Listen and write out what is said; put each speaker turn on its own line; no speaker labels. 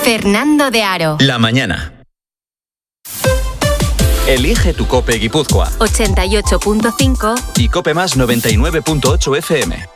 Fernando de Aro.
La mañana. Elige tu COPE Guipúzcoa.
88.5
y COPE Más 99.8 FM.